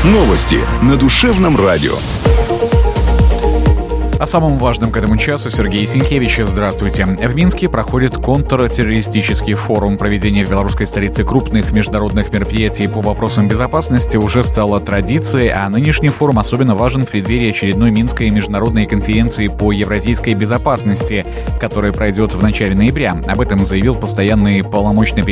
Новости на Душевном радио. О самом важном к этому часу Сергей Сенкевич. Здравствуйте. В Минске проходит контртеррористический форум. Проведение в белорусской столице крупных международных мероприятий по вопросам безопасности уже стало традицией, а нынешний форум особенно важен в преддверии очередной Минской международной конференции по евразийской безопасности, которая пройдет в начале ноября. Об этом заявил постоянный полномочный